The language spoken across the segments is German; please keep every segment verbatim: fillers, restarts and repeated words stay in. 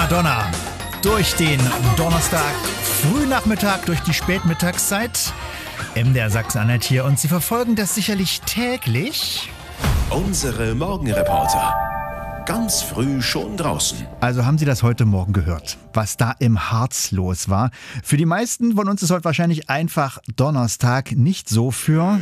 Donner. Durch den Donnerstag, Frühnachmittag, durch die Spätmittagszeit. M D R Sachsen-Anhalt hier und Sie verfolgen das sicherlich täglich. Unsere Morgenreporter. Ganz früh schon draußen. Also haben Sie das heute Morgen gehört, was da im Harz los war? Für die meisten von uns ist heute wahrscheinlich einfach Donnerstag, nicht so für...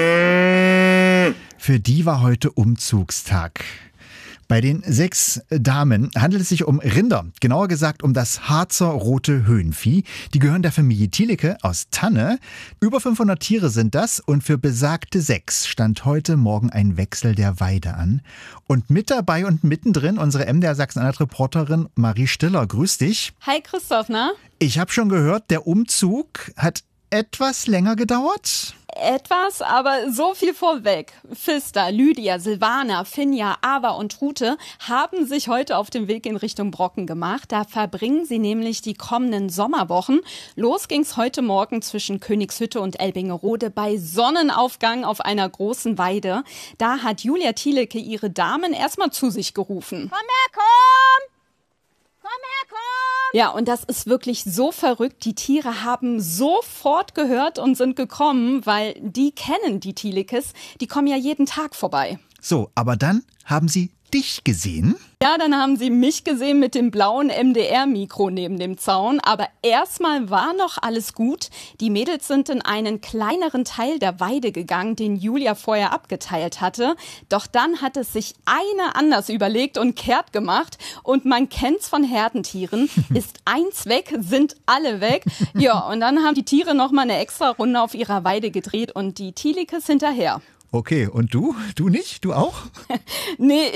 Für die war heute Umzugstag. Bei den sechs Damen handelt es sich um Rinder, genauer gesagt um das Harzer rote Höhenvieh. Die gehören der Familie Thielecke aus Tanne. Über fünfhundert Tiere sind das und für besagte sechs stand heute Morgen ein Wechsel der Weide an. Und mit dabei und mittendrin unsere M D R Sachsen-Anhalt-Reporterin Marie Stiller. Grüß dich. Hi Christoph, na? Ich habe schon gehört, der Umzug hat etwas länger gedauert. Etwas, aber so viel vorweg. Pfister, Lydia, Silvana, Finja, Ava und Trute haben sich heute auf den Weg in Richtung Brocken gemacht. Da verbringen sie nämlich die kommenden Sommerwochen. Los ging's heute Morgen zwischen Königshütte und Elbingerode bei Sonnenaufgang auf einer großen Weide. Da hat Julia Thielecke ihre Damen erstmal zu sich gerufen. Komm her, komm! Komm her, komm! Ja, und das ist wirklich so verrückt. Die Tiere haben sofort gehört und sind gekommen, weil die kennen die Thieleckes. Die kommen ja jeden Tag vorbei. So, aber dann haben sie dich gesehen? Ja, dann haben sie mich gesehen mit dem blauen M D R-Mikro neben dem Zaun. Aber erstmal war noch alles gut. Die Mädels sind in einen kleineren Teil der Weide gegangen, den Julia vorher abgeteilt hatte. Doch dann hat es sich eine anders überlegt und kehrt gemacht. Und man kennt's von Herdentieren. Ist eins weg, sind alle weg. Ja, und dann haben die Tiere nochmal eine extra Runde auf ihrer Weide gedreht und die Thieleckes hinterher. Okay, und du? Du nicht? Du auch? Nee,